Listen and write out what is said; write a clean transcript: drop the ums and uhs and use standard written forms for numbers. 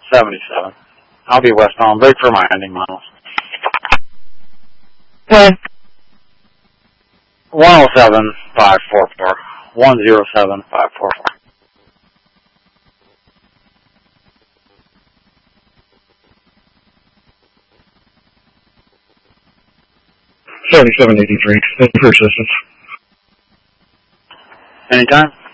77. I'll be westbound. Break for my ending miles. 107,544. 107,544. $77.83. Thank you for assistance. Anytime.